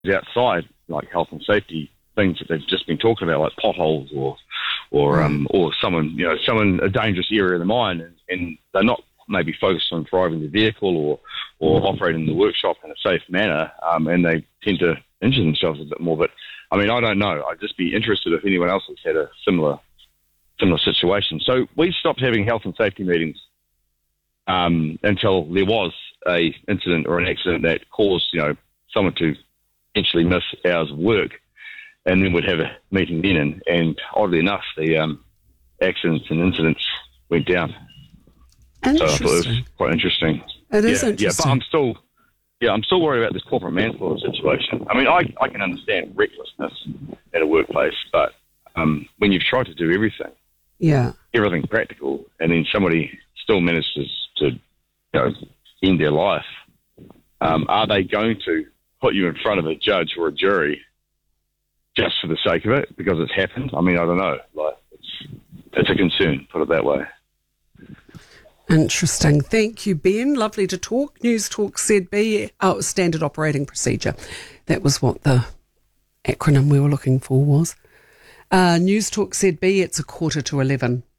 outside, like health and safety things that they've just been talking about, like potholes or someone, a dangerous area of the mine, and they're not maybe focused on driving the vehicle or operating the workshop in a safe manner, and they tend to injure themselves a bit more. But I mean, I don't know. I'd just be interested if anyone else has had a similar situation. So we stopped having health and safety meetings until there was a incident or an accident that caused someone to potentially miss hours of work, and then we'd have a meeting then. And oddly enough, the accidents and incidents went down. So I thought it was quite interesting. It is interesting. Yeah, but I'm still worried about this corporate manslaughter situation. I mean, I can understand recklessness at a workplace, but when you've tried to do everything practical, and then somebody still manages to end their life, are they going to put you in front of a judge or a jury just for the sake of it because it's happened? I mean, I don't know. Like, it's a concern, put it that way. Interesting. Thank you, Ben. Lovely to talk. News Talk ZB, standard operating procedure. That was what the acronym we were looking for was. News Talk ZB, it's 11:15.